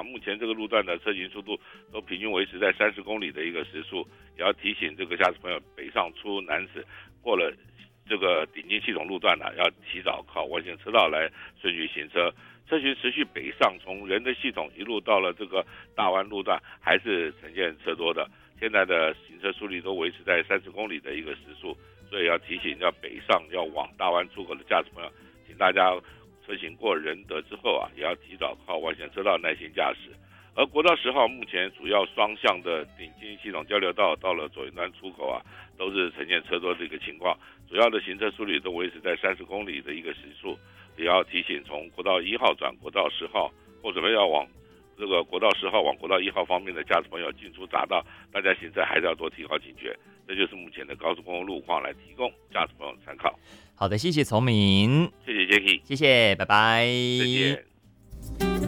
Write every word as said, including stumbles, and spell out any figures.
目前这个路段的车行速度都平均维持在三十公里的一个时速，也要提醒这个驾驶朋友，北上出南驶过了这个顶进系统路段呢、啊，要提早靠弯线车道来顺序行车。车群持续北上，从人的系统一路到了这个大弯路段，还是呈现车多的。现在的行车速率都维持在三十公里的一个时速，所以要提醒要北上要往大弯出口的驾驶朋友，请大家车行过仁德之后啊，也要提早靠弯线车道耐心驾驶。而国道十号目前主要双向的顶进系统交流道到了左营端出口啊，都是呈现车多的一个情况，主要的行车速率都维持在三十公里的一个时速。也要提醒从国道一号转国道十号，或准备要往这个国道十号往国道一号方面的驾驶朋友进出匝道，大家行车还是要多提高警觉。这就是目前的高速公路路况，来提供驾驶朋友参考。 好的，谢谢聪明， 谢谢 Jacky， 谢谢，拜拜， 再见。